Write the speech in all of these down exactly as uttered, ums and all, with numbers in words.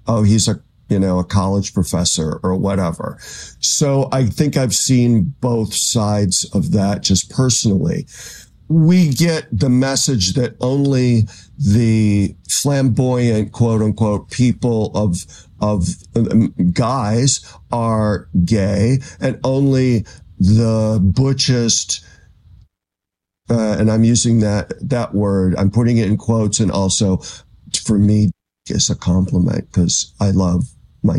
oh, he's a, you know, a college professor or whatever. So I think I've seen both sides of that just personally. We get the message that only the flamboyant, quote unquote, people of, of um, guys are gay, and only the butchest, uh, and I'm using that, that word, I'm putting it in quotes, and also for me, it's a compliment because I love my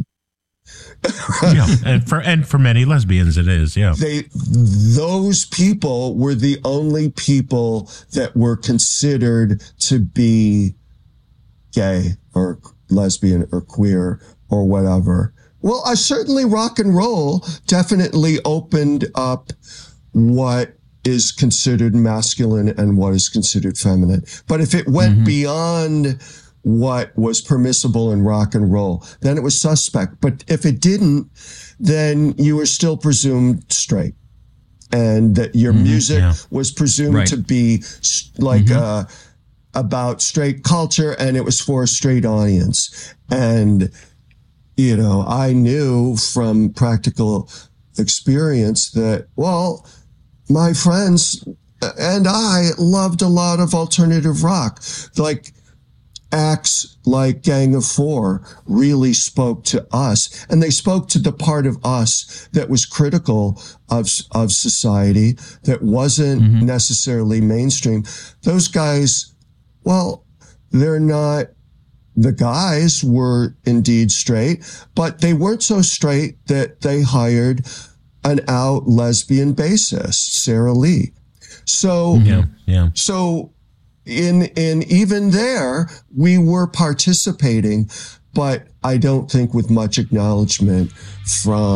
yeah, and for and for many lesbians it is, yeah. They those people were the only people that were considered to be gay or lesbian or queer or whatever. Well, I certainly rock and roll definitely opened up what is considered masculine and what is considered feminine. But if it went mm-hmm. beyond what was permissible in rock and roll, then it was suspect. But if it didn't, then you were still presumed straight, and that your mm, music yeah. was presumed right. to be like mm-hmm. uh, about straight culture, and it was for a straight audience. And, you know, I knew from practical experience that, well, my friends and I loved a lot of alternative rock. Like, acts like Gang of Four really spoke to us, and they spoke to the part of us that was critical of, of society, that wasn't mm-hmm. necessarily mainstream. Those guys, well, they're not, the guys were indeed straight, but they weren't so straight that they hired an out lesbian bassist, Sarah Lee. So, yeah, yeah. so, In, in even there, we were participating, but I don't think with much acknowledgement from